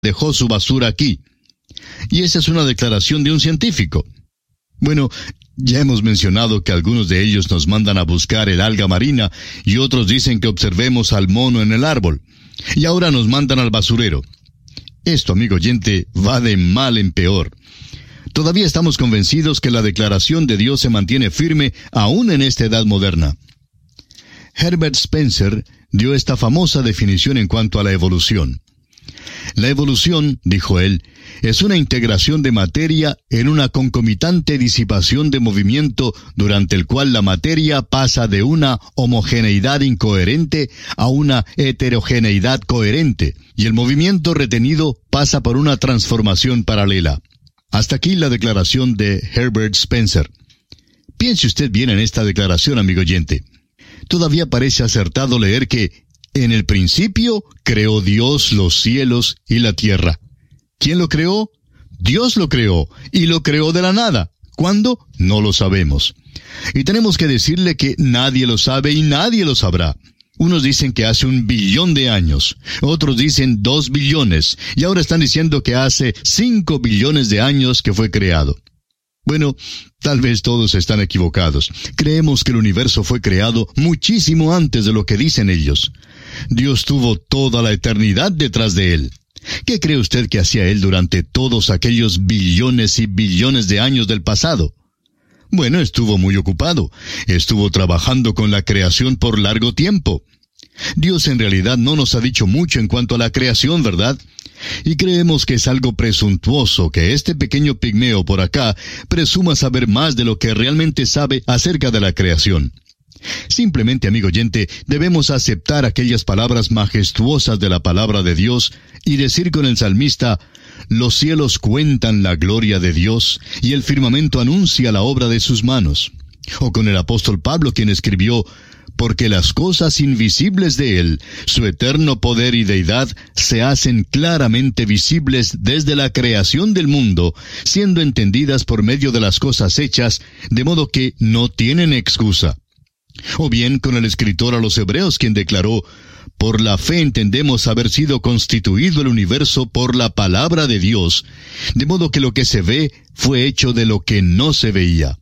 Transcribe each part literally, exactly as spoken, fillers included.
dejó su basura aquí. Y esa es una declaración de un científico. Bueno, ya hemos mencionado que algunos de ellos nos mandan a buscar el alga marina y otros dicen que observemos al mono en el árbol. Y ahora nos mandan al basurero. Esto, amigo oyente, va de mal en peor. Todavía estamos convencidos que la declaración de Dios se mantiene firme aún en esta edad moderna. Herbert Spencer dio esta famosa definición en cuanto a la evolución. La evolución, dijo él, es una integración de materia en una concomitante disipación de movimiento durante el cual la materia pasa de una homogeneidad incoherente a una heterogeneidad coherente, y el movimiento retenido pasa por una transformación paralela. Hasta aquí la declaración de Herbert Spencer. Piense usted bien en esta declaración, amigo oyente. Todavía parece acertado leer que en el principio creó Dios los cielos y la tierra. ¿Quién lo creó? Dios lo creó, y lo creó de la nada. ¿Cuándo? No lo sabemos. Y tenemos que decirle que nadie lo sabe y nadie lo sabrá. Unos dicen que hace un billón de años, otros dicen dos billones, y ahora están diciendo que hace cinco billones de años que fue creado. Bueno, tal vez todos están equivocados. Creemos que el universo fue creado muchísimo antes de lo que dicen ellos. Dios tuvo toda la eternidad detrás de él. ¿Qué cree usted que hacía él durante todos aquellos billones y billones de años del pasado? Bueno, estuvo muy ocupado. Estuvo trabajando con la creación por largo tiempo. Dios en realidad no nos ha dicho mucho en cuanto a la creación, ¿verdad? Y creemos que es algo presuntuoso que este pequeño pigmeo por acá presuma saber más de lo que realmente sabe acerca de la creación. Simplemente, amigo oyente, debemos aceptar aquellas palabras majestuosas de la palabra de Dios y decir con el salmista: los cielos cuentan la gloria de Dios, y el firmamento anuncia la obra de sus manos. O con el apóstol Pablo, quien escribió: porque las cosas invisibles de Él, su eterno poder y deidad, se hacen claramente visibles desde la creación del mundo, siendo entendidas por medio de las cosas hechas, de modo que no tienen excusa. O bien con el escritor a los Hebreos, quien declaró: por la fe entendemos haber sido constituido el universo por la palabra de Dios, de modo que lo que se ve fue hecho de lo que no se veía.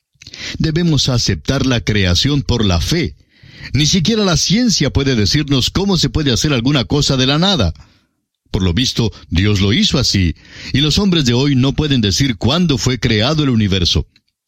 Debemos aceptar la creación por la fe. Ni siquiera la ciencia puede decirnos cómo se puede hacer alguna cosa de la nada. Por lo visto, Dios lo hizo así, y los hombres de hoy no pueden decir cuándo fue creado el universo.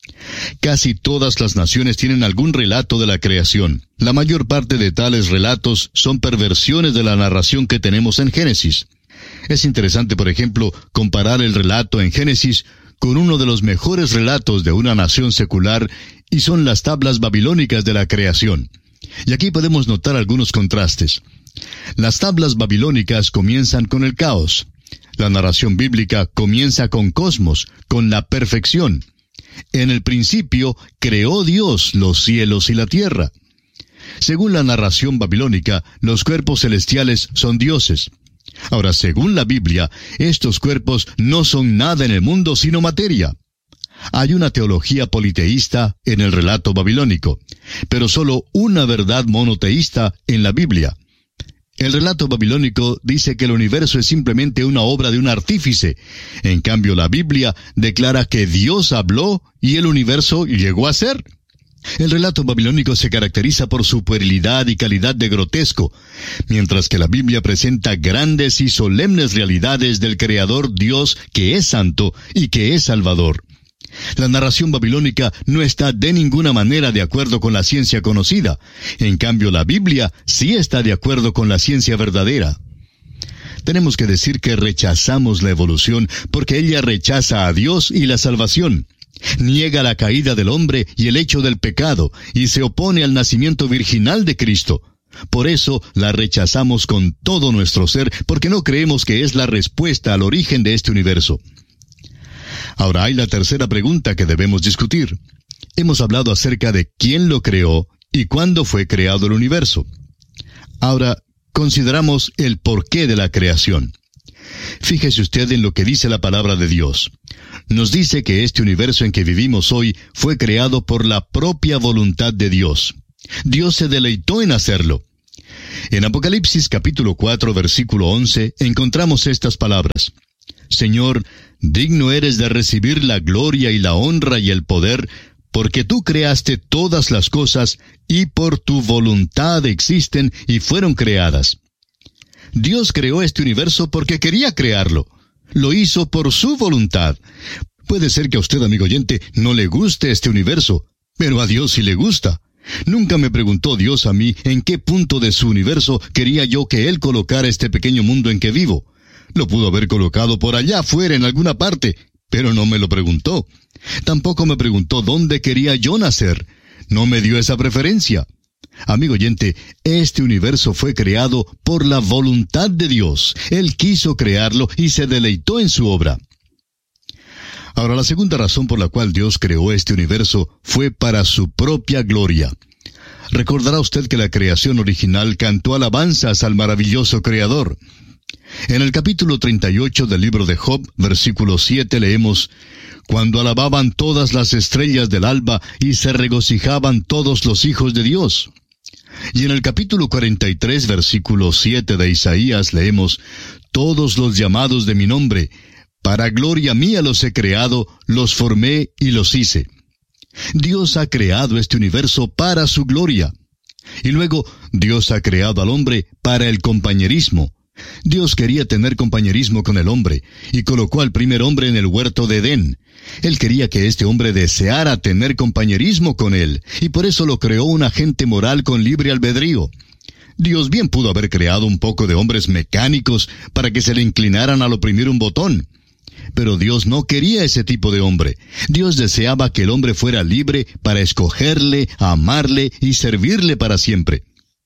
Casi todas las naciones tienen algún relato de la creación. La mayor parte de tales relatos son perversiones de la narración que tenemos en Génesis. Es interesante, por ejemplo, comparar el relato en Génesis con uno de los mejores relatos de una nación secular, y son las tablas babilónicas de la creación. Y aquí podemos notar algunos contrastes. Las tablas babilónicas comienzan con el caos. La narración bíblica comienza con cosmos, con la perfección. En el principio creó Dios los cielos y la tierra. Según la narración babilónica, los cuerpos celestiales son dioses. Ahora, según la Biblia, estos cuerpos no son nada en el mundo sino materia. Hay una teología politeísta en el relato babilónico, pero solo una verdad monoteísta en la Biblia. El relato babilónico dice que el universo es simplemente una obra de un artífice. En cambio, la Biblia declara que Dios habló y el universo llegó a ser. El relato babilónico se caracteriza por su puerilidad y calidad de grotesco, mientras que la Biblia presenta grandes y solemnes realidades del Creador Dios, que es santo y que es salvador. La narración babilónica no está de ninguna manera de acuerdo con la ciencia conocida. En cambio, la Biblia sí está de acuerdo con la ciencia verdadera. Tenemos que decir que rechazamos la evolución porque ella rechaza a Dios y la salvación. Niega la caída del hombre y el hecho del pecado, y se opone al nacimiento virginal de Cristo. Por eso la rechazamos con todo nuestro ser, porque no creemos que es la respuesta al origen de este universo. Ahora hay la tercera pregunta que debemos discutir. Hemos hablado acerca de quién lo creó y cuándo fue creado el universo. Ahora, consideramos el porqué de la creación. Fíjese usted en lo que dice la palabra de Dios. Nos dice que este universo en que vivimos hoy fue creado por la propia voluntad de Dios. Dios se deleitó en hacerlo. En Apocalipsis capítulo cuatro, versículo once, encontramos estas palabras: Señor, digno eres de recibir la gloria y la honra y el poder, porque tú creaste todas las cosas, y por tu voluntad existen y fueron creadas. Dios creó este universo porque quería crearlo. Lo hizo por su voluntad. Puede ser que a usted, amigo oyente, no le guste este universo, pero a Dios sí le gusta. Nunca me preguntó Dios a mí en qué punto de su universo quería yo que Él colocara este pequeño mundo en que vivo. Lo pudo haber colocado por allá afuera en alguna parte, pero no me lo preguntó. Tampoco me preguntó dónde quería yo nacer. No me dio esa preferencia. Amigo oyente, este universo fue creado por la voluntad de Dios. Él quiso crearlo y se deleitó en su obra. Ahora, la segunda razón por la cual Dios creó este universo fue para su propia gloria. Recordará usted que la creación original cantó alabanzas al maravilloso Creador. En el capítulo treinta y ocho del libro de Job, versículo siete, leemos: Cuando alababan todas las estrellas del alba y se regocijaban todos los hijos de Dios. Y en el capítulo cuarenta y tres, versículo siete de Isaías, leemos: Todos los llamados de mi nombre, para gloria mía los he creado, los formé y los hice. Dios ha creado este universo para su gloria. Y luego, Dios ha creado al hombre para el compañerismo. Dios quería tener compañerismo con el hombre, y colocó al primer hombre en el huerto de Edén. Él quería que este hombre deseara tener compañerismo con él, y por eso lo creó un agente moral con libre albedrío. Dios bien pudo haber creado un poco de hombres mecánicos para que se le inclinaran al oprimir un botón. Pero Dios no quería ese tipo de hombre. Dios deseaba que el hombre fuera libre para escogerle, amarle y servirle para siempre.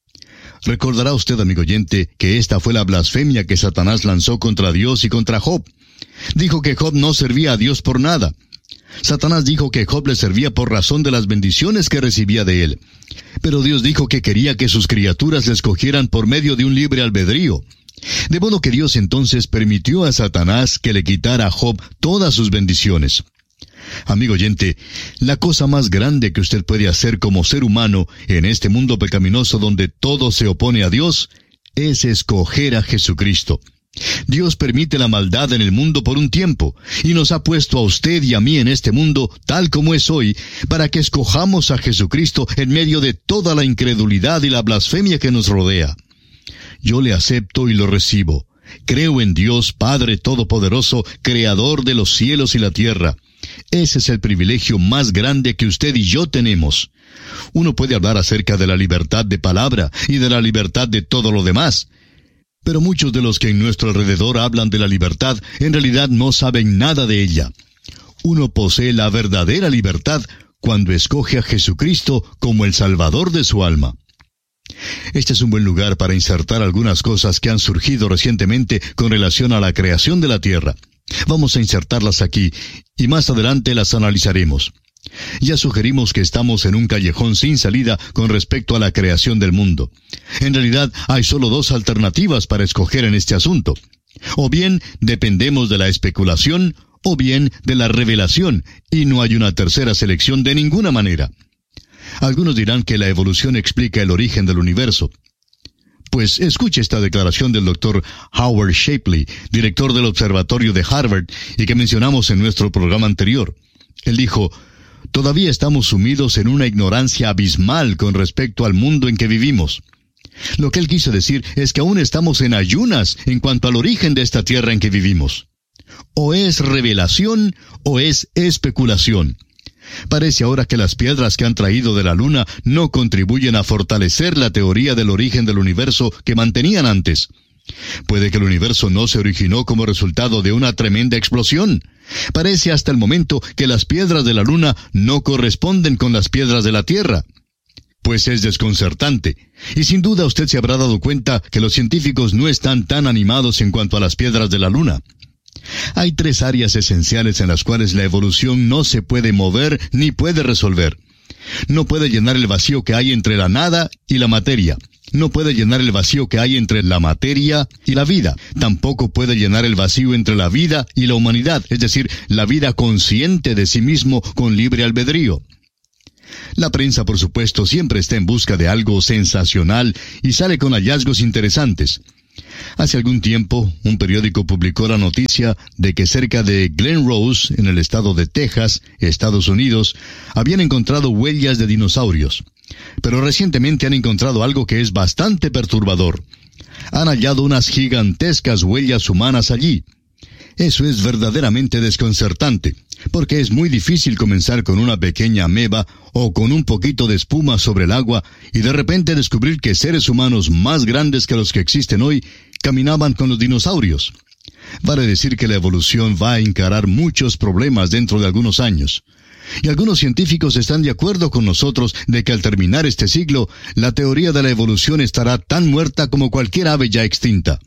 Recordará usted, amigo oyente, que esta fue la blasfemia que Satanás lanzó contra Dios y contra Job. Dijo que Job no servía a Dios por nada. Satanás dijo que Job le servía por razón de las bendiciones que recibía de él. Pero Dios dijo que quería que sus criaturas le escogieran por medio de un libre albedrío. De modo que Dios entonces permitió a Satanás que le quitara a Job todas sus bendiciones. Amigo oyente, la cosa más grande que usted puede hacer como ser humano en este mundo pecaminoso donde todo se opone a Dios, es escoger a Jesucristo. Dios permite la maldad en el mundo por un tiempo, y nos ha puesto a usted y a mí en este mundo tal como es hoy, para que escojamos a Jesucristo en medio de toda la incredulidad y la blasfemia que nos rodea. Yo le acepto y lo recibo. Creo en Dios Padre Todopoderoso, Creador de los cielos y la tierra. Ese es el privilegio más grande que usted y yo tenemos. Uno puede hablar acerca de la libertad de palabra y de la libertad de todo lo demás. Pero muchos de los que en nuestro alrededor hablan de la libertad, en realidad no saben nada de ella. Uno posee la verdadera libertad cuando escoge a Jesucristo como el Salvador de su alma. Este es un buen lugar para insertar algunas cosas que han surgido recientemente con relación a la creación de la tierra. Vamos a insertarlas aquí, y más adelante las analizaremos. Ya sugerimos que estamos en un callejón sin salida con respecto a la creación del mundo. En realidad, hay solo dos alternativas para escoger en este asunto. O bien dependemos de la especulación, o bien de la revelación, y no hay una tercera selección de ninguna manera. Algunos dirán que la evolución explica el origen del universo. Pues escuche esta declaración del doctor Howard Shapley, director del Observatorio de Harvard, y que mencionamos en nuestro programa anterior. Él dijo: «Todavía estamos sumidos en una ignorancia abismal con respecto al mundo en que vivimos». Lo que él quiso decir es que aún estamos en ayunas en cuanto al origen de esta tierra en que vivimos. O es revelación o es especulación. Parece ahora que las piedras que han traído de la luna no contribuyen a fortalecer la teoría del origen del universo que mantenían antes. Puede que el universo no se originó como resultado de una tremenda explosión. Parece hasta el momento que las piedras de la luna no corresponden con las piedras de la Tierra. Pues es desconcertante. Y sin duda usted se habrá dado cuenta que los científicos no están tan animados en cuanto a las piedras de la luna. Hay tres áreas esenciales en las cuales la evolución no se puede mover ni puede resolver. No puede llenar el vacío que hay entre la nada y la materia. No puede llenar el vacío que hay entre la materia y la vida. Tampoco puede llenar el vacío entre la vida y la humanidad, es decir, la vida consciente de sí mismo con libre albedrío. La prensa, por supuesto, siempre está en busca de algo sensacional y sale con hallazgos interesantes. Hace algún tiempo, un periódico publicó la noticia de que cerca de Glen Rose, en el estado de Texas, Estados Unidos, habían encontrado huellas de dinosaurios. Pero recientemente han encontrado algo que es bastante perturbador. Han hallado unas gigantescas huellas humanas allí. Eso es verdaderamente desconcertante, porque es muy difícil comenzar con una pequeña ameba o con un poquito de espuma sobre el agua y de repente descubrir que seres humanos más grandes que los que existen hoy caminaban con los dinosaurios. Vale decir que la evolución va a encarar muchos problemas dentro de algunos años. Y algunos científicos están de acuerdo con nosotros de que al terminar este siglo, la teoría de la evolución estará tan muerta como cualquier ave ya extinta.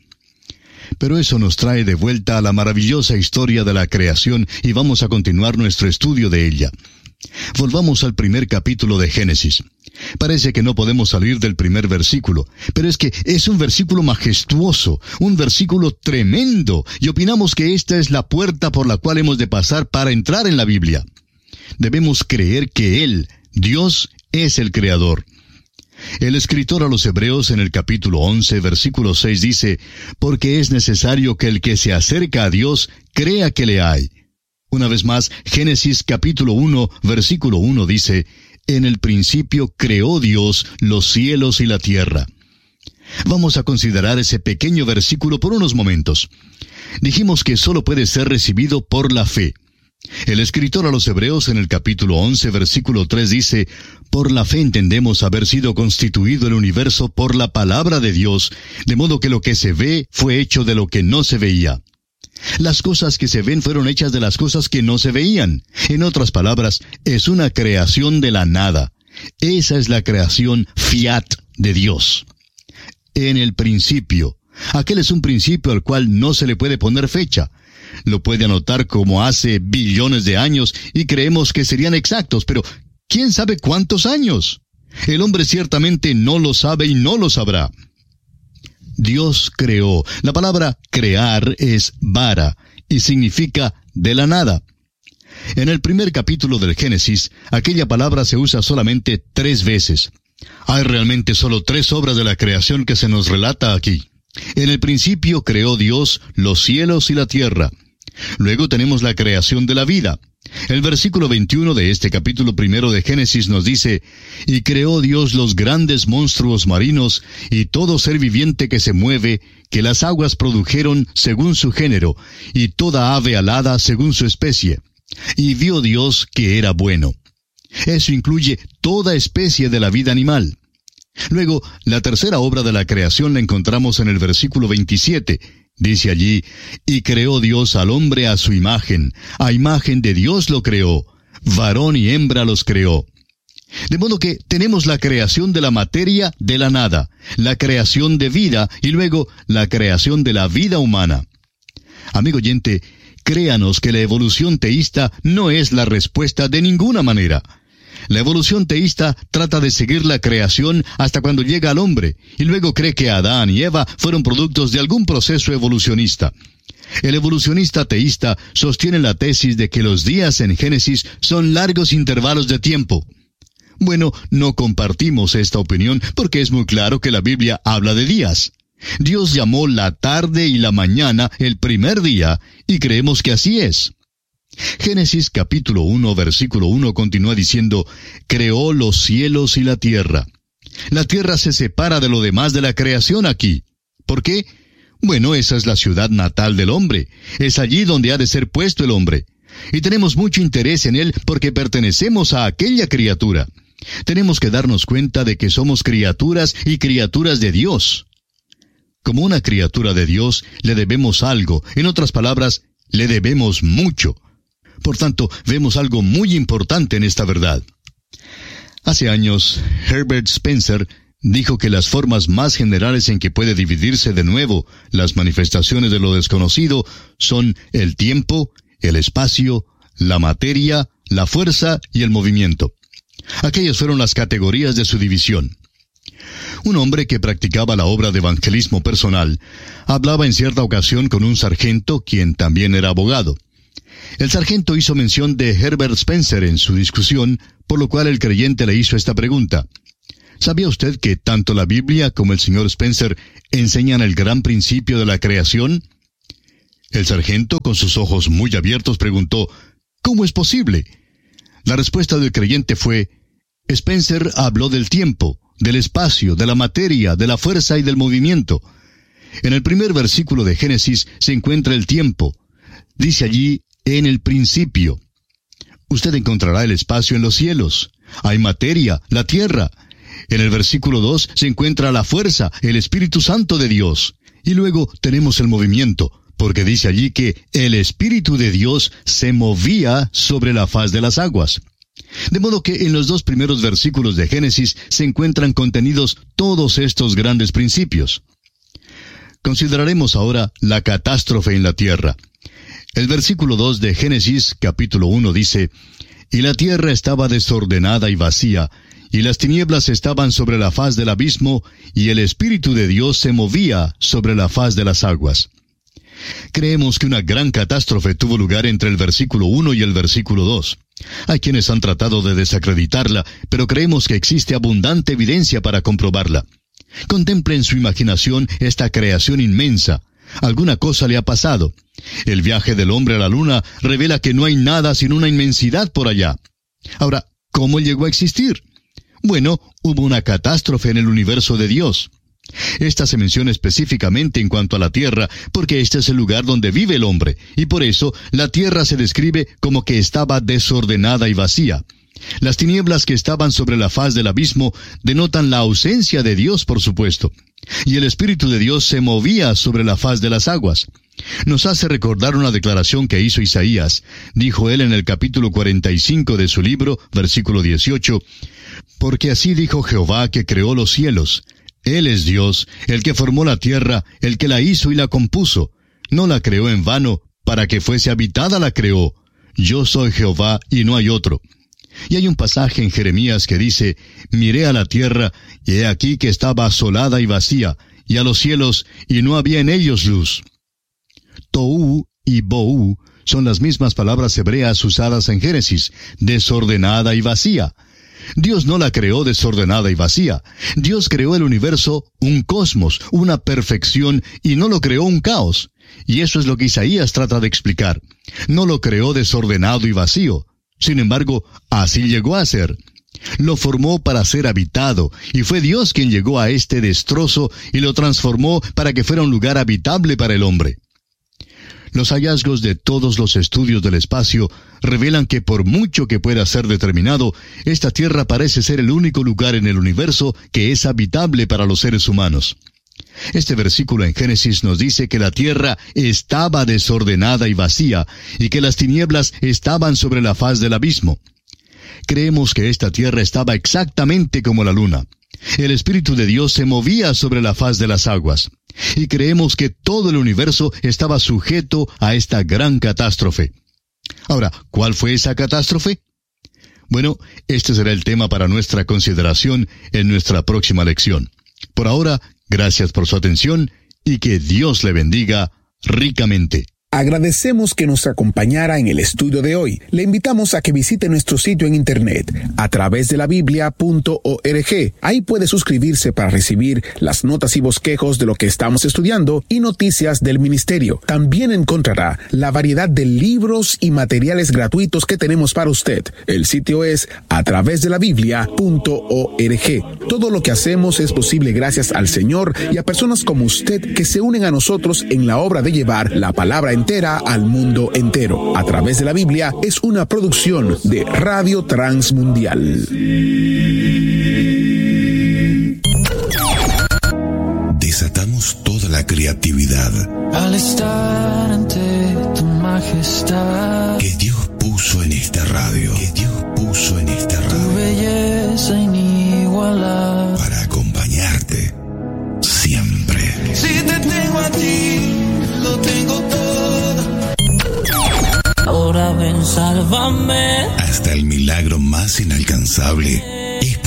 Pero eso nos trae de vuelta a la maravillosa historia de la creación y vamos a continuar nuestro estudio de ella. Volvamos al primer capítulo de Génesis. Parece que no podemos salir del primer versículo, pero es que es un versículo majestuoso, un versículo tremendo, y opinamos que esta es la puerta por la cual hemos de pasar para entrar en la Biblia. Debemos creer que Él, Dios, es el Creador. El escritor a los Hebreos en el capítulo once, versículo seis dice, «Porque es necesario que el que se acerca a Dios crea que le hay». Una vez más, Génesis capítulo uno, versículo uno dice, «En el principio creó Dios los cielos y la tierra». Vamos a considerar ese pequeño versículo por unos momentos. Dijimos que solo puede ser recibido por la fe. El escritor a los Hebreos en el capítulo once, versículo tres dice, «Por la fe entendemos haber sido constituido el universo por la palabra de Dios, de modo que lo que se ve fue hecho de lo que no se veía». Las cosas que se ven fueron hechas de las cosas que no se veían. En otras palabras, es una creación de la nada. Esa es la creación fiat de Dios. En el principio. Aquel es un principio al cual no se le puede poner fecha. Lo puede anotar como hace billones de años y creemos que serían exactos, pero ¿quién sabe cuántos años? El hombre ciertamente no lo sabe y no lo sabrá. Dios creó. La palabra crear es bara y significa de la nada. En el primer capítulo del Génesis, aquella palabra se usa solamente tres veces. Hay realmente solo tres obras de la creación que se nos relata aquí. En el principio creó Dios los cielos y la tierra. Luego tenemos la creación de la vida. El versículo veintiuno de este capítulo primero de Génesis nos dice, «Y creó Dios los grandes monstruos marinos, y todo ser viviente que se mueve, que las aguas produjeron según su género, y toda ave alada según su especie. Y vio Dios que era bueno». Eso incluye toda especie de la vida animal. Luego, la tercera obra de la creación la encontramos en el versículo veintisiete. Dice allí, «Y creó Dios al hombre a su imagen, a imagen de Dios lo creó, varón y hembra los creó». De modo que tenemos la creación de la materia de la nada, la creación de vida y luego la creación de la vida humana. Amigo oyente, créanos que la evolución teísta no es la respuesta de ninguna manera. La evolución teísta trata de seguir la creación hasta cuando llega al hombre, y luego cree que Adán y Eva fueron productos de algún proceso evolucionista. El evolucionista teísta sostiene la tesis de que los días en Génesis son largos intervalos de tiempo. Bueno, no compartimos esta opinión porque es muy claro que la Biblia habla de días. Dios llamó la tarde y la mañana el primer día, y creemos que así es. Génesis capítulo uno, versículo uno continúa diciendo, «Creó los cielos y la tierra». La tierra se separa de lo demás de la creación aquí. ¿Por qué? Bueno, esa es la ciudad natal del hombre. Es allí donde ha de ser puesto el hombre. Y tenemos mucho interés en él porque pertenecemos a aquella criatura. Tenemos que darnos cuenta de que somos criaturas y criaturas de Dios. Como una criatura de Dios, le debemos algo. En otras palabras, le debemos mucho. Por tanto, vemos algo muy importante en esta verdad. Hace años, Herbert Spencer dijo que las formas más generales en que puede dividirse de nuevo las manifestaciones de lo desconocido son el tiempo, el espacio, la materia, la fuerza y el movimiento. Aquellas fueron las categorías de su división. Un hombre que practicaba la obra de evangelismo personal hablaba en cierta ocasión con un sargento, quien también era abogado. El sargento hizo mención de Herbert Spencer en su discusión por lo cual el creyente le hizo esta pregunta. ¿Sabía usted que tanto la Biblia como el señor Spencer enseñan el gran principio de la creación? El sargento, con sus ojos muy abiertos, preguntó, ¿cómo es posible? La respuesta del creyente fue, Spencer habló del tiempo, del espacio, de la materia, de la fuerza y del movimiento. En el primer versículo de Génesis se encuentra el tiempo. Dice allí, en el principio. Usted encontrará el espacio en los cielos. Hay materia, la tierra. En el versículo dos se encuentra la fuerza, el Espíritu Santo de Dios. Y luego tenemos el movimiento, porque dice allí que el Espíritu de Dios se movía sobre la faz de las aguas. De modo que en los dos primeros versículos de Génesis se encuentran contenidos todos estos grandes principios. Consideraremos ahora la catástrofe en la tierra. El versículo dos de Génesis, capítulo uno, dice, «Y la tierra estaba desordenada y vacía, y las tinieblas estaban sobre la faz del abismo, y el Espíritu de Dios se movía sobre la faz de las aguas». Creemos que una gran catástrofe tuvo lugar entre el versículo uno y el versículo dos. Hay quienes han tratado de desacreditarla, pero creemos que existe abundante evidencia para comprobarla. Contemple en su imaginación esta creación inmensa. Alguna cosa le ha pasado. El viaje del hombre a la luna revela que no hay nada sino una inmensidad por allá. Ahora, ¿cómo llegó a existir? Bueno, hubo una catástrofe en el universo de Dios. Esta se menciona específicamente en cuanto a la tierra, porque este es el lugar donde vive el hombre, y por eso la tierra se describe como que estaba desordenada y vacía. Las tinieblas que estaban sobre la faz del abismo denotan la ausencia de Dios, por supuesto. Y el Espíritu de Dios se movía sobre la faz de las aguas. Nos hace recordar una declaración que hizo Isaías. Dijo él en el capítulo cuarenta y cinco de su libro, versículo dieciocho, «Porque así dijo Jehová que creó los cielos. Él es Dios, el que formó la tierra, el que la hizo y la compuso. No la creó en vano, para que fuese habitada la creó. Yo soy Jehová y no hay otro». Y hay un pasaje en Jeremías que dice, «Miré a la tierra, y he aquí que estaba asolada y vacía, y a los cielos, y no había en ellos luz». Tohu y Bohu son las mismas palabras hebreas usadas en Génesis, desordenada y vacía. Dios no la creó desordenada y vacía. Dios creó el universo, un cosmos, una perfección, y no lo creó un caos. Y eso es lo que Isaías trata de explicar. No lo creó desordenado y vacío. Sin embargo, así llegó a ser. Lo formó para ser habitado, y fue Dios quien llegó a este destrozo y lo transformó para que fuera un lugar habitable para el hombre. Los hallazgos de todos los estudios del espacio revelan que por mucho que pueda ser determinado, esta Tierra parece ser el único lugar en el universo que es habitable para los seres humanos. Este versículo en Génesis nos dice que la tierra estaba desordenada y vacía, y que las tinieblas estaban sobre la faz del abismo. Creemos que esta tierra estaba exactamente como la luna. El Espíritu de Dios se movía sobre la faz de las aguas. Y creemos que todo el universo estaba sujeto a esta gran catástrofe. Ahora, ¿cuál fue esa catástrofe? Bueno, este será el tema para nuestra consideración en nuestra próxima lección. Por ahora, gracias por su atención y que Dios le bendiga ricamente. Agradecemos que nos acompañara en el estudio de hoy. Le invitamos a que visite nuestro sitio en internet a través de la biblia punto org. Ahí puede suscribirse para recibir las notas y bosquejos de lo que estamos estudiando y noticias del ministerio. También encontrará la variedad de libros y materiales gratuitos que tenemos para usted. El sitio es a través de la biblia punto org. Todo lo que hacemos es posible gracias al Señor y a personas como usted que se unen a nosotros en la obra de llevar la palabra en entera al mundo entero. A través de la Biblia es una producción de Radio Transmundial. Desatamos toda la creatividad al estar ante tu majestad que Dios puso en esta radio, que Dios puso en esta radio, tu belleza inigualable para acompañarte siempre. Si te tengo a ti, lo tengo todo. Ahora ven, sálvame. Hasta el milagro más inalcanzable